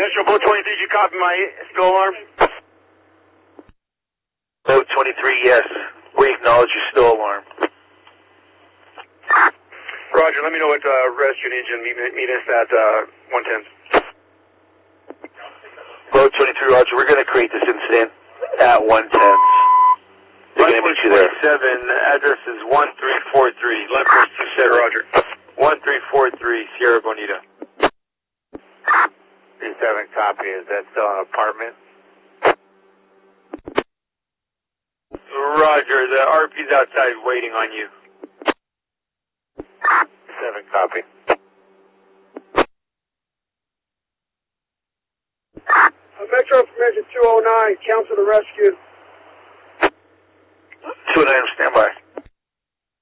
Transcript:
Metro Boat 23, did you copy my spill alarm? Boat 23, yes. We acknowledge your spill alarm. Roger, let me know what rescue needs and meet us at 110. Boat 23, Roger, we're going to create this incident at 110. They're going to meet you there. 27, address is 1343. Left 27. Roger. 1343, Sierra Bonita. 37, copy. Is that still an apartment? Roger, the RP's outside waiting on you. 7, copy. Metro Information 209, counsel the rescue. 209, stand by.